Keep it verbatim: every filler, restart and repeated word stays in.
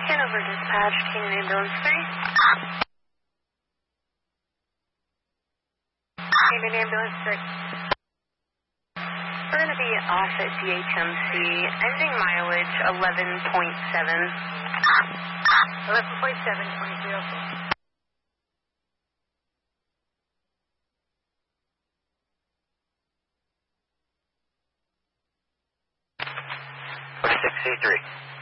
Hanover Dispatch, Canyon Ambulance three. Canyon Ambulance six. We're going to be off at D H M C, ending mileage eleven point seven. eleven point seven, twenty-three oh four. six C three.